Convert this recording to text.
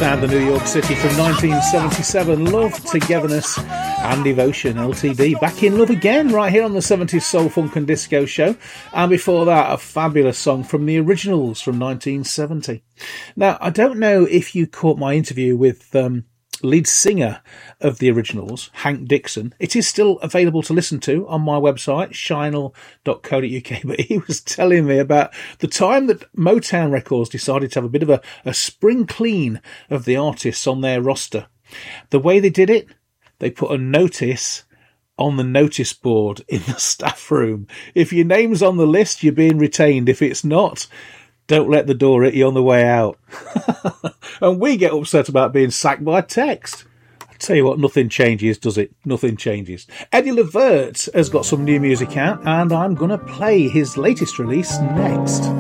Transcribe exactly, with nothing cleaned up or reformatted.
sound of New York City from nineteen seventy-seven. Love, Togetherness and Devotion, L T D. Back in love again, right here on the seventies Soul, Funk and Disco Show. And before that, a fabulous song from the Originals from nineteen seventy. Now, I don't know if you caught my interview with um, lead singer of the Originals, Hank Dixon. It is still available to listen to on my website, shinel dot co dot uk, but he was telling me about the time that Motown Records decided to have a bit of a, a spring clean of the artists on their roster. The way they did it, they put a notice on the notice board in the staff room. If your name's on the list, you're being retained. If it's not, don't let the door hit you on the way out. And we get upset about being sacked by text. I tell you what, nothing changes, does it? Nothing changes. Eddie Levert has got some new music out, and I'm going to play his latest release next.